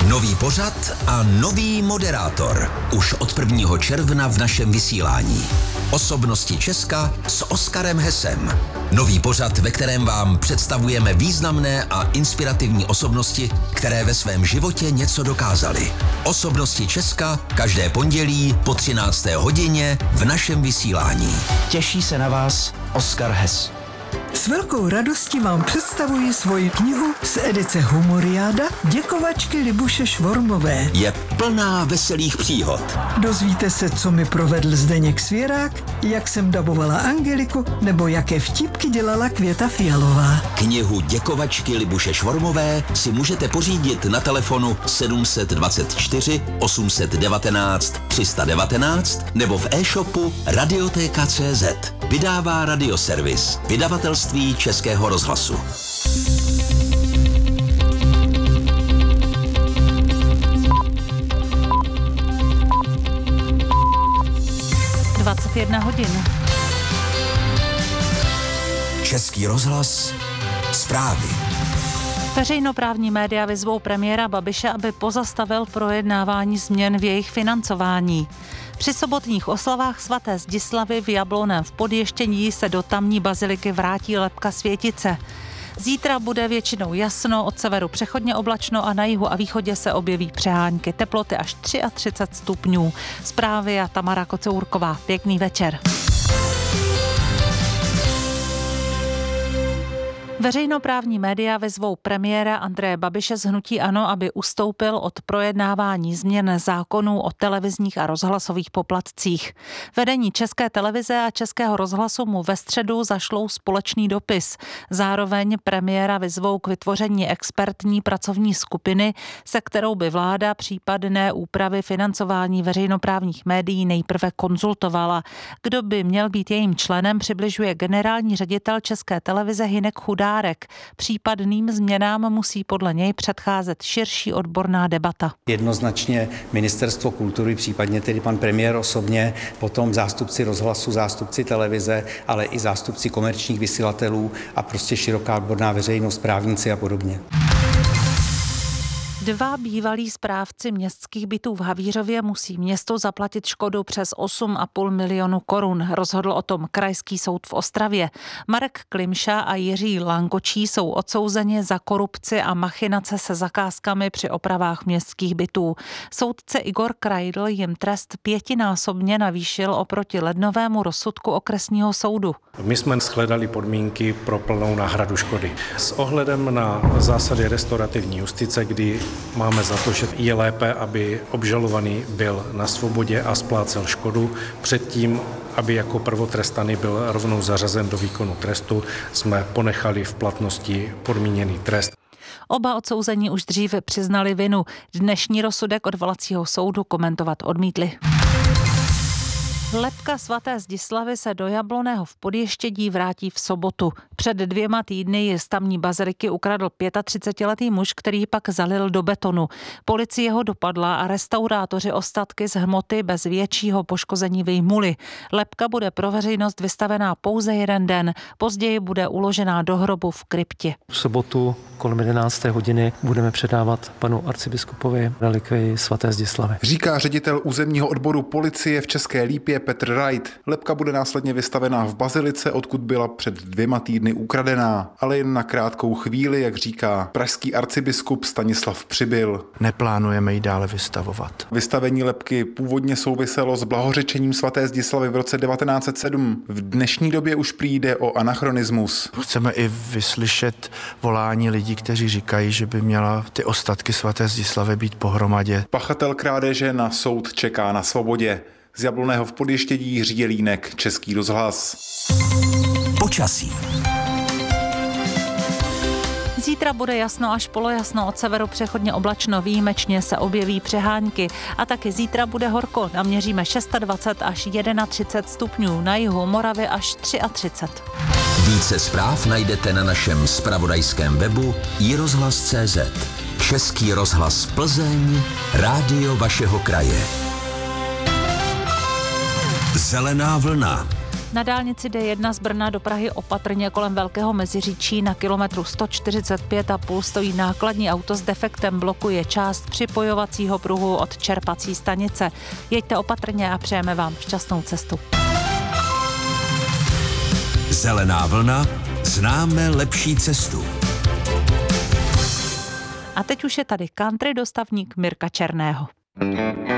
Nový pořad a nový moderátor. Už od 1. června v našem vysílání. Osobnosti Česka s Oskarem Hesem. Nový pořad, ve kterém vám představujeme významné a inspirativní osobnosti, které ve svém životě něco dokázaly. Osobnosti Česka každé pondělí po 13. hodině v našem vysílání. Těší se na vás Oskar Hes. S velkou radostí vám představuji svoji knihu z edice Humoriáda Děkovačky Libuše Švormové. Je plná veselých příhod. Dozvíte se, co mi provedl Zdeněk Svěrák, jak jsem dabovala Angeliku, nebo jaké vtipky dělala Květa Fialová. Knihu Děkovačky Libuše Švormové si můžete pořídit na telefonu 724 819 319 nebo v e-shopu Radioteka.cz. Vydává Radioservis, vydavatelství Českého rozhlasu. hodin. Český rozhlas, zprávy. Veřejnoprávní média vyzvou premiéra Babiše, aby pozastavil projednávání změn v jejich financování. Při sobotních oslavách svaté Zdislavy v Jablonném v Podještění se do tamní baziliky vrátí lebka světice. Zítra bude většinou jasno, od severu přechodně oblačno a na jihu a východě se objeví přehánky. Teploty až 33 stupňů. Zprávy a Tamara Kocourková. Pěkný večer. Veřejnoprávní média vyzvou premiéra Andreje Babiše z hnutí ANO, aby ustoupil od projednávání změn zákonů o televizních a rozhlasových poplatcích. Vedení České televize a Českého rozhlasu mu ve středu zašlou společný dopis. Zároveň premiéra vyzvou k vytvoření expertní pracovní skupiny, se kterou by vláda případné úpravy financování veřejnoprávních médií nejprve konzultovala. Kdo by měl být jejím členem, přibližuje generální ředitel České televize Hynek Chudák. Případným změnám musí podle něj předcházet širší odborná debata. Jednoznačně Ministerstvo kultury, případně tedy pan premiér osobně, potom zástupci rozhlasu, zástupci televize, ale i zástupci komerčních vysílatelů a prostě široká odborná veřejnost, právníci a podobně. 2 bývalí správci městských bytů v Havířově musí městu zaplatit škodu přes 8,5 milionu korun. Rozhodl o tom Krajský soud v Ostravě. Marek Klimša a Jiří Lankočí jsou odsouzeni za korupci a machinace se zakázkami při opravách městských bytů. Soudce Igor Krajdl jim trest 5násobně navýšil oproti lednovému rozsudku okresního soudu. My jsme shledali podmínky pro plnou náhradu škody. S ohledem na zásady restaurativní justice, kdy máme za to, že je lépe, aby obžalovaný byl na svobodě a splácel škodu, předtím, aby jako prvotrestaný byl rovnou zařazen do výkonu trestu, jsme ponechali v platnosti podmíněný trest. Oba odsouzení už dříve přiznali vinu. Dnešní rozsudek odvolacího soudu komentovat odmítli. Lebka svaté Zdislavy se do Jablonného v Podještědí vrátí v sobotu. Před 2 týdny ji z tamní baziliky ukradl 35letý muž, který pak zalil do betonu. Policie ho dopadla a restaurátoři ostatky z hmoty bez většího poškození vyjmuli. Lebka bude pro veřejnost vystavená pouze 1 den. Později bude uložená do hrobu v kryptě. V sobotu kolem 11. hodiny budeme předávat panu arcibiskupovi relikvii svaté Zdislavy. Říká ředitel územního odboru policie v České Lípě Petr Wright. Lebka bude následně vystavená v bazilice, odkud byla před 2 týdny ukradená, ale jen na krátkou chvíli, jak říká pražský arcibiskup Stanislav Přibyl. Neplánujeme ji dále vystavovat. Vystavení lebky původně souviselo s blahořečením svaté Zdislavy v roce 1907. V dnešní době už přijde o anachronismus. Chceme i vyslyšet volání lidí, kteří říkají, že by měla ty ostatky svaté Zdislavy být pohromadě. Pachatel krádeže na soud čeká na svobodě. Z Jablonného v Podještědí Jiří Jelínek, Český rozhlas. Počasí. Zítra bude jasno až polojasno, od severu přechodně oblačno, výjimečně se objeví přehánky. A taky zítra bude horko, naměříme 26 až 31 stupňů, na jihu Moravy až 33. Více zpráv najdete na našem zpravodajském webu iRozhlas.cz. Český rozhlas Plzeň, rádio vašeho kraje. Zelená vlna. Na dálnici D1 z Brna do Prahy opatrně kolem Velkého Meziříčí na kilometru 145,5 stojí nákladní auto s defektem, blokuje část připojovacího pruhu od čerpací stanice. Jeďte opatrně a přejeme vám šťastnou cestu. Zelená vlna, známe lepší cestu. A teď už je tady country dostavník Mirka Černého.